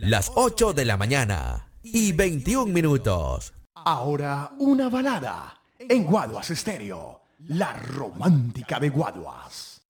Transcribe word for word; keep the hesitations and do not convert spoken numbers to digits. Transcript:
las ocho de la mañana y veintiún minutos. Ahora una balada en Guaduas Estéreo, la romántica de Guaduas.